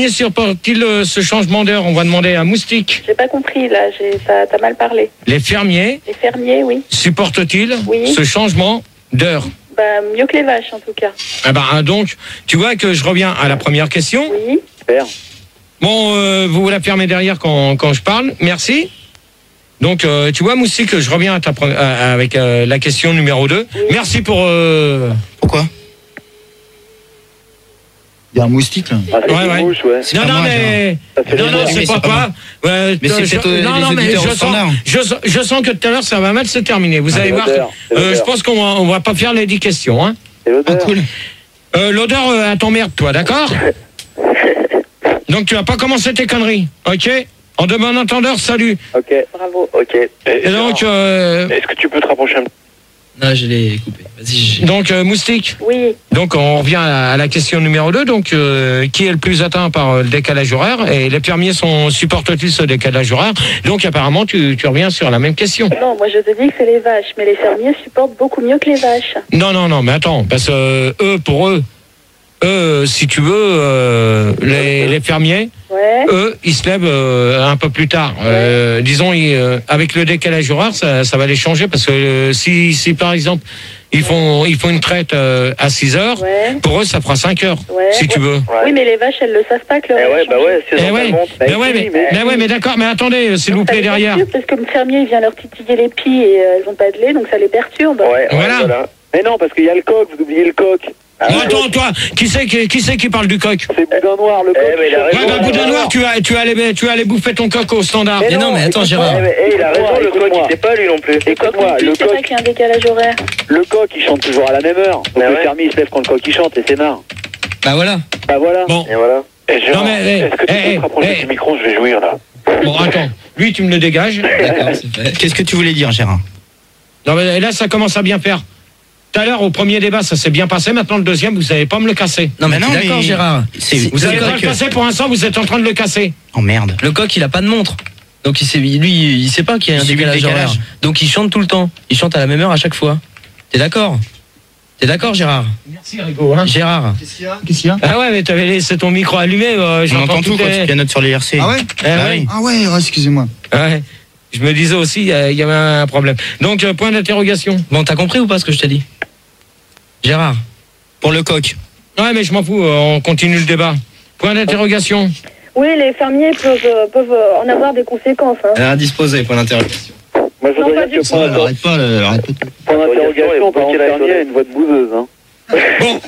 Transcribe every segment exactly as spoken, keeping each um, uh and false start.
supportent-ils euh, ce changement d'heure? On va demander à Moustique. J'ai pas compris, là, j'ai... T'as, t'as mal parlé. Les fermiers Les fermiers, oui. supportent-ils Oui. ce changement d'heure? Bah, mieux que les vaches, en tout cas. Eh ben, donc, tu vois que je reviens à la première question. Oui. Super. Bon, euh, vous la fermez derrière quand, quand je parle. Merci. Donc, euh, tu vois, Moustique, je reviens à ta, pre- à- avec euh, la question numéro deux. Oui. Merci pour... euh, Pourquoi? Il y a un moustique là. Ah, c'est Ouais, une ouais. mouche, ouais. Non, pas non, moi, mais... Ça fait Non, les non, mots. c'est mais pas c'est pas quoi. moi. Ouais, Mais c'est je- peut-être, euh, non, les non, mais auditeurs je au sens, standard. je, sens- je sens que tout à l'heure, ça va mal se terminer. Vous allez C'est voir. l'odeur, c'est Euh, je l'odeur. pense qu'on va, on va pas faire les dix questions. Hein. C'est Ah, l'odeur. cool. Euh, L'odeur, euh, elle t'emmerde, toi, d'accord? Donc, tu vas pas commencer tes conneries, ok? En de bon entendeur, salut. Ok. Bravo. Ok. Et, Et donc, euh, est-ce que tu peux te rapprocher un petit Non, je l'ai coupé. Vas-y. j'ai- donc euh, Moustique. Oui. Donc, on revient à, à la question numéro deux. Donc, euh, qui est le plus atteint par euh, le décalage horaire? Et les fermiers sont, supportent-ils ce décalage horaire? Donc, apparemment, tu, tu reviens sur la même question. Non, moi, je te dis que c'est les vaches, mais les fermiers supportent beaucoup mieux que les vaches. Non, non, non, mais attends, parce que euh, eux, pour eux, eux, si tu veux, euh, les, les fermiers, Ouais. eux, ils se lèvent euh, un peu plus tard. Euh, disons, ils, euh, avec le décalage horaire, ça, ça va les changer, parce que euh, si, si, par exemple, ils font, ils font une traite euh, à six heures, Ouais. pour eux, ça fera cinq heures, Ouais. si tu veux. Oui, mais les vaches, elles le savent pas que leur Eh ouais, bah ouais, c'est Eh ouais, monte. mais ouais, mais, mais ouais, mais d'accord, mais attendez, s'il vous plaît, derrière. Parce que le fermier, il vient leur titiller les pieds et euh, elles ont pas de lait, donc ça les perturbe. Ouais, ouais, Voilà. voilà. Mais non, parce qu'il y a le coq, vous oubliez le coq. Ah, Bon, ouais. attends, toi, qui c'est qui, qui, c'est qui parle du coq? C'est Boudin Noir, le coq. Eh, mais il a Ouais, raison. bah, bout de noir, tu vas, tu vas aller, tu vas aller bouffer ton coq au standard. Mais non, mais attends, Gérard. Eh, mais, eh, il a raison, le coq, Écoute-moi. il sait pas lui non plus. Écoute-moi, le C'est vrai coq, qu'il y a un décalage horaire. le coq, il chante toujours à la même heure. Donc Ah le ouais. fermier, il se lève quand le coq, il chante et c'est marre. Bah voilà. Bah voilà. Bon, Et voilà. Eh, Gérard, Non, mais, eh, est-ce que tu eh, peux te rapprocher eh. du micro? Je vais jouir, là. bon, attends, lui, tu me le dégages. D'accord, c'est fait. Qu'est-ce que tu voulais dire, Gérard? Non, mais là, ça commence à bien faire. Tout à l'heure, au premier débat, ça s'est bien passé. Maintenant, le deuxième, vous n'allez pas me le casser. Non, mais Bah t'es non, d'accord, mais- Gérard. C'est- Si- Vous le n'allez pas le coq- casser pour l'instant, vous êtes en train de le casser. Oh merde. Le coq, il a pas de montre. Donc il sait, lui, il sait pas qu'il y a un Il subit le décalage décalage. horaire. Donc il chante tout le temps. Il chante à la même heure à chaque fois. T'es d'accord? T'es d'accord, Gérard? Merci, Rigo. Hein. Gérard. Qu'est-ce qu'il y a Qu'est-ce qu'il y a Ah ouais, mais t'avais laissé ton micro allumé. Euh, On j'entends entend tout toutes quand les- tu pianotes sur les R C. Ah ouais Eh Bah ouais. oui. Ah ouais, ouais, excusez-moi. Ouais. Je me disais aussi, il y, a- il y avait un problème. Donc, euh, point d'interrogation. Bon, t'as compris ou pas ce que je t'ai dit? Gérard. Pour le coq. Ouais, mais je m'en fous, euh, on continue le débat. Point d'interrogation. Oui, les fermiers peuvent, euh, peuvent euh, en avoir des conséquences. Hein. Elle a disposé pour l'interrogation. Moi, je Non, voudrais pas dire du que tout. point Ouais, d'inter- arrête pas, là, arrête pas. point d'interrogation, par Interrogation, contre, fermier a une voix de bouseuse. Hein. Bon.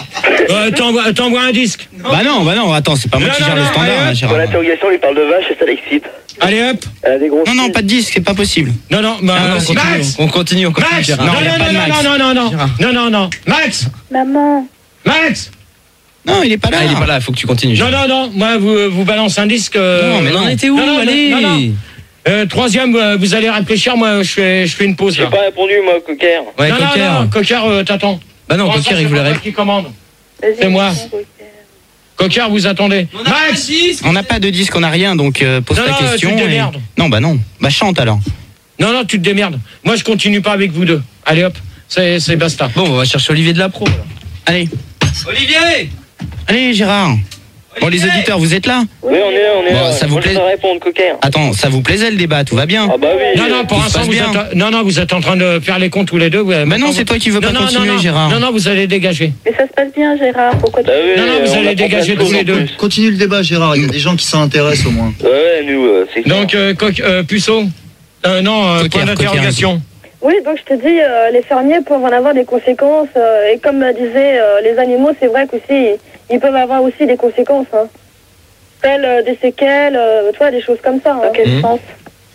Euh, t'envoies, t'envoies un disque. Bah non, bah non, attends, c'est pas moi Non, qui non, gère le non, standard, allez, là, hop. Gérard. Pour l'interrogation, il parle de vache et ça l'excite. Allez, hop. Elle a des grosses Non, non, cuisses. pas de disque, c'est pas possible. Non, non, bah, Ah, euh, non, si, Max. On continue, on continue, Max. Gérard. Non, Non, non, y a non, pas de non, Max. non, non, non, Gérard. non, non, non. Max. Maman. Max. Non, il est pas là. Ah, il est pas là, il faut que tu continues. Non, Gérard. non, non. Moi, vous, vous balancez un disque. euh, Non, mais Mais on non. était où? Non, non, Allez. non, non. Euh, troisième, euh, vous allez réfléchir. Moi, je fais, je fais une pause J'ai là. pas répondu, moi, coquère. Ouais, non, Cocker. non, non, Cocker, euh, t'attends. Bah non, Pour Cocker, l'instant, il voulait c'est moi répondre. qui commande. Vas-y, C'est moi. réponds, Cocker. Cocker, vous attendez. Max. On n'a pas de disque, on n'a rien, donc euh, pose Non, ta non, question. tu te et- démerdes. Non, bah non. Bah chante alors. Non, non, tu te démerdes. Moi, je continue pas avec vous deux. Allez, hop. C'est, c'est basta. Bon, on va chercher Olivier de la Pro. alors. Allez, Olivier. allez Gérard. Bon, les auditeurs, vous êtes là? Oui, on est là, on est Bon, là. ça vous Moi, je plaît vais répondre, coquère. Attends, ça vous plaisait le débat, tout va bien? Ah bah oui. Non, non, pour Tout se l'instant, passe vous bien. êtes, non, non, vous êtes en train de faire les comptes tous les deux. Bah Bah non, c'est toi qui veux pas non, continuer, non, non, Gérard. Non, non, vous allez dégager. Mais ça se passe bien, Gérard. Pourquoi tu... Bah oui, Non, non, vous on allez apprend dégager plein de tous les choses en deux. plus. Continue le débat, Gérard. Il y a des gens qui s'intéressent au moins. Ouais, ouais, nous, euh, c'est clair. Donc, euh, coq, euh, Puceau. Euh, non, euh, Cocker, point d'interrogation. Oui, donc je te dis, euh, les fermiers peuvent en avoir des conséquences. euh, et comme euh, disaient euh, les animaux, c'est vrai qu'aussi, ils, ils peuvent avoir aussi des conséquences. Hein. Telles euh, des séquelles, euh, tu vois, des choses comme ça. Hein. Dans quel Mhm. sens?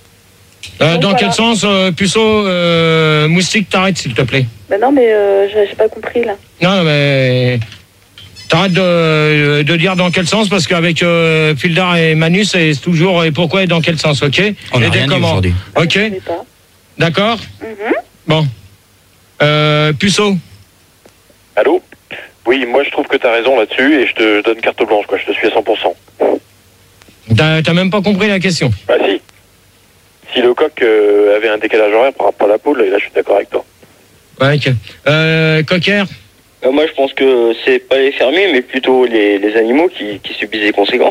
Euh, Donc, dans voilà. quel sens, euh, Puceau, euh, Moustique, t'arrêtes, s'il te plaît. Ben non, mais euh, j'ai j'ai pas compris, là. Non, mais t'arrêtes de, de dire dans quel sens, parce qu'avec euh, Fildar et Manu, c'est toujours et pourquoi et dans quel sens, ok? On Et n'a des rien dit comment. aujourd'hui. Ok, Je sais pas. d'accord. Mhm. Bon. Euh, Puceau. Allô? Oui, moi, je trouve que t'as raison là-dessus et je te donne carte blanche, quoi. Je te suis à cent pour cent. T'as t'as même pas compris la question. Bah si. Si le coq euh, avait un décalage horaire par rapport à la poule, là, je suis d'accord avec toi. Ouais, ok. Euh, Cocker. Euh, moi, je pense que c'est pas les fermiers, mais plutôt les, les animaux qui, qui subissent les conséquences.